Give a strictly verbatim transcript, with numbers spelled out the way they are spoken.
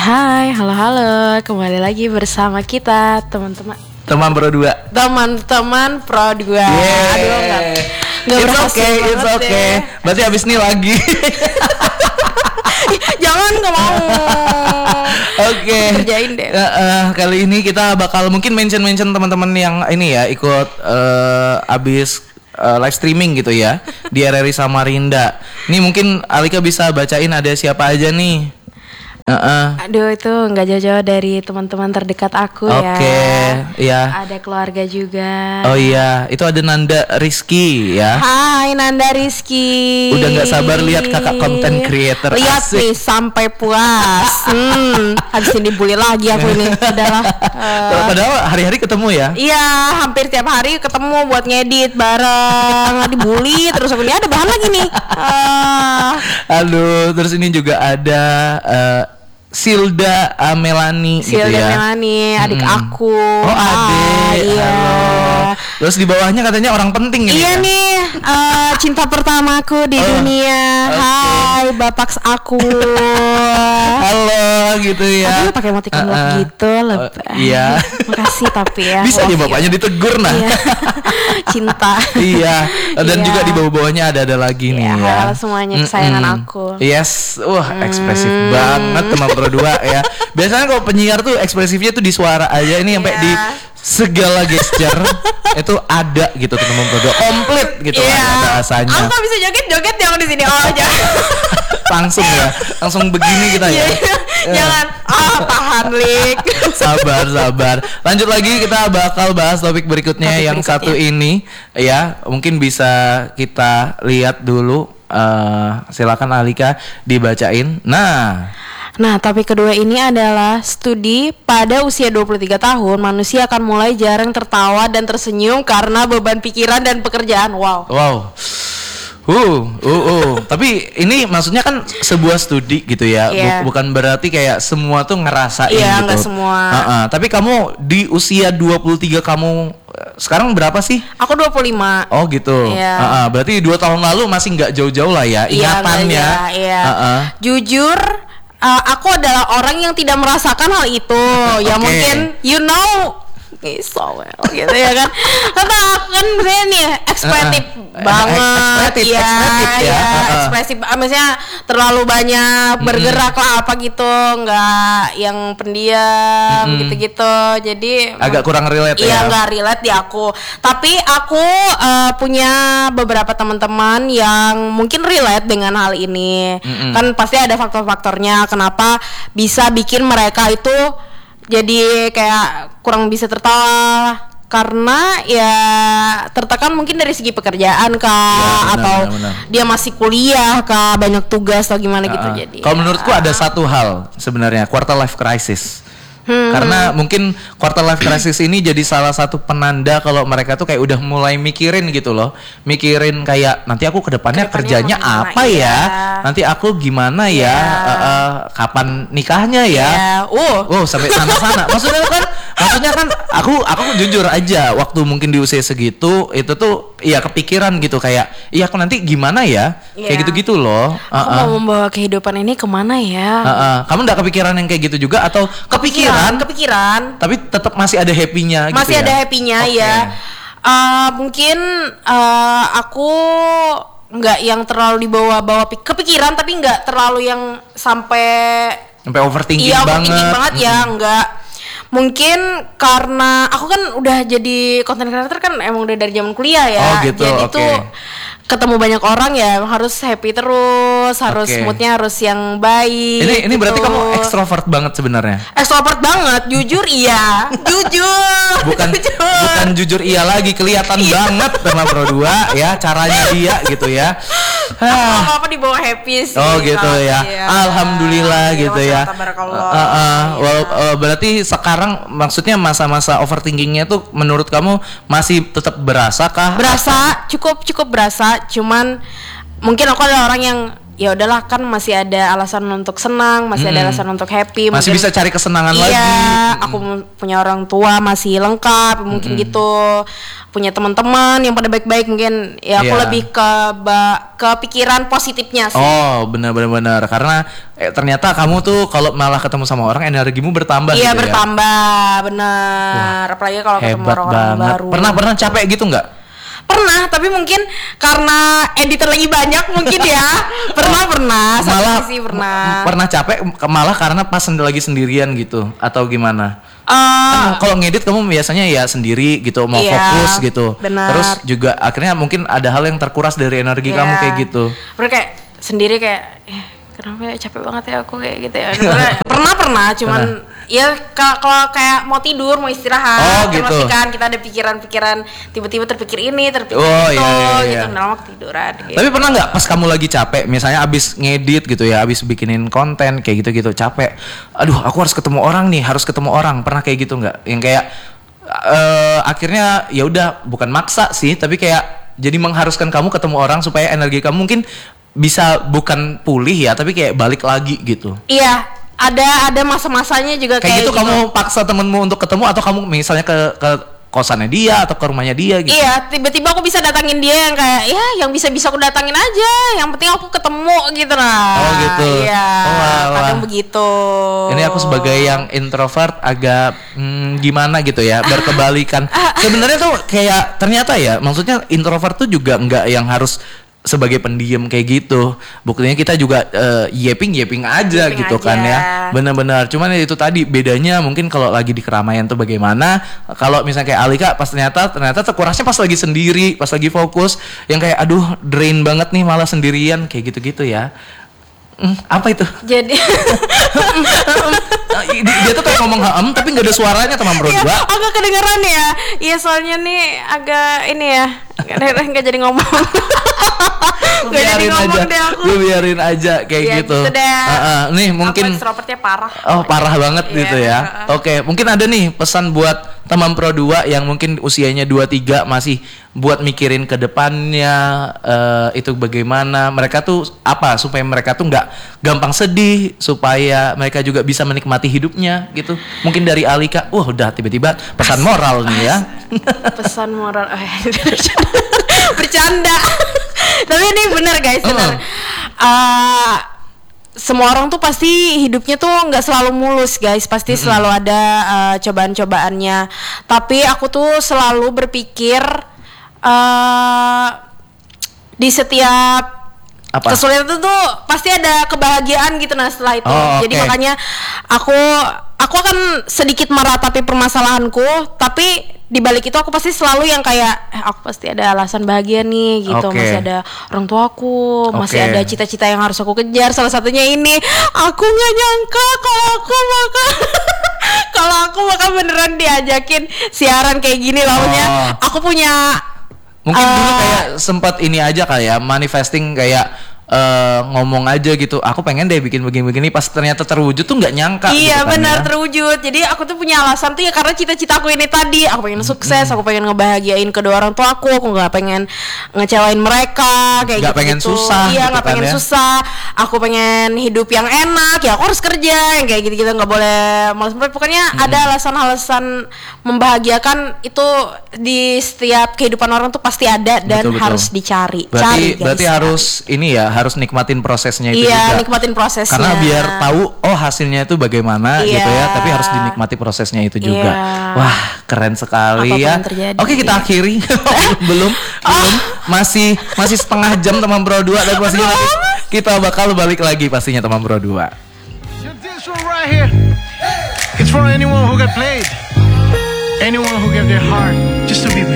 Hai, halo-halo, kembali lagi bersama kita teman-teman Teman Pro dua. Teman-teman Pro dua. Yeah. Aduh, enggak Enggak It's berhasil okay, it's banget okay deh. Berarti abis ini lagi. Jangan, gak mau. Oke okay. Kerjain deh. uh, uh, Kali ini kita bakal mungkin mention-mention teman-teman yang ini ya, ikut uh, abis uh, live streaming gitu ya di R R I Samarinda. Ini mungkin Alika bisa bacain ada siapa aja nih. Uh-uh. Aduh, itu nggak jauh-jauh dari teman-teman terdekat aku ya. Oke, okay, iya. Ada keluarga juga. Oh iya, itu ada Nanda Rizky ya. Hai Nanda Rizky. Udah nggak sabar lihat kakak content creator. Lihat nih sampai puas. Hmm, habis ini dibully lagi aku ini. Udahlah. Uh, Padahal hari-hari ketemu ya. Iya, hampir tiap hari ketemu buat ngedit bareng. Dibully terus aku ini ada bahan lagi nih. Uh, Aduh, terus ini juga ada uh, Silda Amelani gitu ya. Silda Amelani, adik hmm. aku. Oh, adik. Iya. Halo. Terus di bawahnya katanya orang penting ini. Iya ya? nih, uh, cinta pertamaku di oh, dunia. Okay. Hai, bapak aku. Halo, gitu ya. Aduh, pakai emoticon uh, uh. gitu, lebih. Uh, iya. Makasih tapi ya. Bisa aja bapaknya ditegur nah. Iya. Cinta. Iya. Dan iya. juga di bawah-bawahnya ada ada lagi nih iya, ya. Halo semuanya, kesayangan mm-mm. aku. Yes, wah mm. ekspresif banget teman Pro dua ya. Biasanya kalau penyiar tuh ekspresifnya tuh di suara aja, ini sampai yeah. di segala gesture itu ada gitu teman Pro dua, komplit gitu yeah. kan bahasanya. Aku gak bisa joget-joget yang di sini oh aja. Langsung ya, langsung begini kita ya. Jangan, ah tahan Lik. Sabar, sabar. Lanjut lagi, kita bakal bahas topik berikutnya topik yang berikutnya. Satu ini ya, mungkin bisa kita lihat dulu. Uh, silakan Alika dibacain. Nah, Nah, topik kedua ini adalah studi pada usia dua puluh tiga tahun manusia akan mulai jarang tertawa dan tersenyum karena beban pikiran dan pekerjaan. Wow. Wow. Uh, uh, uh. Tapi ini maksudnya kan sebuah studi gitu ya, yeah. bukan berarti kayak semua tuh ngerasain yeah, gitu. Iya, enggak semua. Uh-uh. Tapi kamu di usia dua puluh tiga kamu sekarang berapa sih? Aku dua puluh lima. Oh gitu. Yeah. Uh-uh. Berarti dua tahun lalu masih nggak jauh-jauh lah ya ingatannya. Yeah, yeah. Uh-uh. Jujur, uh, aku adalah orang yang tidak merasakan hal itu. Ya okay. Mungkin you know. So well gitu ya kan. Karena aku kan misalnya nih ekspresif uh, banget ekspresif, ya, ekspresif ya, ya uh, ekspresif maksudnya terlalu banyak bergerak mm-hmm. lah apa gitu, nggak yang pendiam mm-hmm. gitu-gitu. Jadi agak kurang relate iya, ya. Iya nggak relate di aku. Tapi aku uh, punya beberapa teman-teman yang mungkin relate dengan hal ini. Mm-hmm. Kan pasti ada faktor-faktornya kenapa bisa bikin mereka itu jadi kayak kurang bisa tertawa karena ya tertekan mungkin dari segi pekerjaan kah ya, benar, atau benar, benar. Dia masih kuliah kah, banyak tugas atau gimana uh, gitu jadi. Kalau ya. Menurutku ada satu hal sebenarnya, quarter life crisis. Hmm. Karena mungkin quarter life crisis ini jadi salah satu penanda kalau mereka tuh kayak udah mulai mikirin gitu loh. Mikirin kayak nanti aku kedepannya, kedepannya kerjanya apa ya? ya? Nanti aku gimana ya? ya? Uh, uh, kapan nikahnya ya? ya. Uh, oh sampai sana-sana. Maksudnya kan, maksudnya kan aku aku jujur aja waktu mungkin di usia segitu itu tuh ya kepikiran gitu kayak, iya aku nanti gimana ya? ya. Kayak gitu-gitu loh. Uh, aku uh. mau membawa kehidupan ini kemana ya? Uh, uh. Kamu nggak kepikiran yang kayak gitu juga atau kepikiran? kepikiran tapi tetap masih ada happy-nya gitu masih ya? ada happy-nya okay. ya uh, mungkin uh, aku nggak yang terlalu dibawa-bawa kepikiran tapi nggak terlalu yang sampai sampai overthinking iya, banget overthinking banget mm-hmm. ya nggak mungkin karena aku kan udah jadi content creator kan emang udah dari zaman kuliah ya oh, gitu. jadi okay. tuh ketemu banyak orang ya harus happy terus harus okay. moodnya harus yang baik ini ini gitu. Berarti kamu ekstrovert banget sebenarnya ekstrovert banget jujur iya jujur bukan jujur. bukan jujur iya lagi kelihatan banget sama Pro dua ya caranya dia gitu ya apa apa dibawa happy sih oh gitu ya iya. Alhamdulillah ya, gitu ya uh, uh, uh, well, uh, berarti sekarang maksudnya masa-masa overthinkingnya tuh menurut kamu masih tetap berasa kah berasa cukup cukup berasa cuman mungkin aku adalah orang yang ya udahlah kan masih ada alasan untuk senang, masih hmm. ada alasan untuk happy, masih mungkin, bisa cari kesenangan iya, lagi. Iya, aku punya orang tua masih lengkap, mungkin hmm. gitu, punya teman-teman yang pada baik-baik, mungkin ya aku yeah. lebih ke ba- ke pikiran positifnya sih. Oh, benar-benar karena eh, ternyata kamu tuh kalau malah ketemu sama orang energimu bertambah. Iya, gitu bertambah, ya? Benar. Apalagi kalau ketemu orang-orang baru. Pernah pernah capek gitu nggak? Pernah, tapi mungkin karena editor lagi banyak mungkin ya. Pernah pernah, malah sih pernah. Pernah capek malah karena pas lagi sendirian gitu atau gimana? Uh, kan kalau ngedit kamu biasanya ya sendiri gitu, mau iya, fokus gitu. Benar. Terus juga akhirnya mungkin ada hal yang terkuras dari energi yeah. kamu kayak gitu. Bener kayak sendiri kayak eh, kenapa ya capek banget ya aku kayak gitu ya. pernah pernah cuman pernah. Ya kalau kayak mau tidur, mau istirahat, oh, gitu. Kan kita ada pikiran-pikiran tiba-tiba terpikir ini, terpikir oh, itu, iya, iya, iya. gitu, dalam waktu tiduran. Gitu. Tapi pernah nggak pas kamu lagi capek, misalnya abis ngedit gitu ya, abis bikinin konten kayak gitu-gitu capek, aduh aku harus ketemu orang nih, harus ketemu orang, pernah kayak gitu nggak? Yang kayak uh, akhirnya ya udah bukan maksa sih, tapi kayak jadi mengharuskan kamu ketemu orang supaya energi kamu mungkin bisa bukan pulih ya, tapi kayak balik lagi gitu. Iya. Ada ada masa-masanya juga kayak, kayak gitu, gitu. Kamu paksa temenmu untuk ketemu atau kamu misalnya ke ke kosannya dia atau ke rumahnya dia gitu? Iya, tiba-tiba aku bisa datangin dia yang kayak ya yang bisa-bisa aku datangin aja, yang penting aku ketemu gitu lah. Oh gitu. Iya. Oh, wah, kadang wah. begitu. Ini aku sebagai yang introvert agak hmm, gimana gitu ya, berkebalikan. Sebenarnya tuh kayak ternyata ya, maksudnya introvert tuh juga nggak yang harus sebagai pendiam kayak gitu. Buktinya kita juga uh, yeping yeping aja yeping gitu aja. Kan ya. Benar-benar. Cuman itu tadi bedanya mungkin kalau lagi di keramaian tuh bagaimana. Kalau misalnya kayak Alika pas ternyata ternyata terkurasnya pas lagi sendiri, pas lagi fokus, yang kayak aduh drain banget nih malah sendirian kayak gitu-gitu ya. Hmm, apa itu? Jadi dia tuh kayak ngomong ham tapi nggak ada suaranya teman bro. Ya, agak kedengeran ya. Iya soalnya nih agak ini ya. Nggak jadi ngomong. Lu biarin aja, lu biarin aja kayak ya, gitu. gitu uh, uh, nih mungkin extrovertnya parah. Oh parah banget yeah, gitu ya. Uh, uh. Oke, okay. Mungkin ada nih pesan buat teman Pro dua yang mungkin usianya dua tiga masih buat mikirin ke depannya uh, itu bagaimana mereka tuh apa supaya mereka tuh nggak gampang sedih, supaya mereka juga bisa menikmati hidupnya gitu. Mungkin dari Alika, wah udah tiba-tiba pesan moral nih ya. Pesan moral, oh, bercanda. Tapi ini benar guys, benar. Uh. Uh, semua orang tuh pasti hidupnya tuh nggak selalu mulus guys, pasti mm-hmm. selalu ada uh, cobaan-cobaannya. Tapi aku tuh selalu berpikir uh, di setiap apa? Kesulitan itu tuh pasti ada kebahagiaan gitu nah setelah itu. Oh, Jadi okay. makanya aku aku akan sedikit meratapi permasalahanku, tapi di balik itu aku pasti selalu yang kayak eh, aku pasti ada alasan bahagia nih gitu. Okay. Masih ada orang tuaku, okay. masih ada cita-cita yang harus aku kejar. Salah satunya ini, aku nggak nyangka kalau aku bakal kalau aku bakal beneran diajakin siaran kayak gini launya. Oh. Aku punya mungkin uh, dulu kayak sempat ini aja kayak manifesting kayak uh, ngomong aja gitu, aku pengen deh bikin begini-begini, pas ternyata terwujud tuh nggak nyangka. Iya gitu kan, benar ya. Terwujud. Jadi aku tuh punya alasan tuh ya karena cita-cita aku ini tadi, aku pengen sukses, mm-hmm. aku pengen ngebahagiain kedua orang tua aku, aku nggak pengen ngecewain mereka kayak nggak gitu. pengen susah. Iya gitu nggak kan, pengen ya. susah. Aku pengen hidup yang enak, ya aku harus kerja yang kayak gitu-gitu, nggak boleh malas. Pokoknya mm-hmm. ada alasan-alasan membahagiakan itu di setiap kehidupan orang tuh pasti ada dan betul, betul. harus dicari. Berarti Cari, guys, berarti ya. harus ini ya, harus nikmatin prosesnya itu iya, juga. nikmatin prosesnya. Karena biar tahu oh hasilnya itu bagaimana iya. gitu ya, tapi harus dinikmati prosesnya itu juga. Iya. Wah, keren sekali apapun ya. Terjadi. Oke, kita akhiri. belum oh. belum masih masih setengah jam teman Pro dua dan pastinya nanti kita bakal balik lagi pastinya teman Pro dua. It's for anyone who got played. Anyone who gave their heart just to be with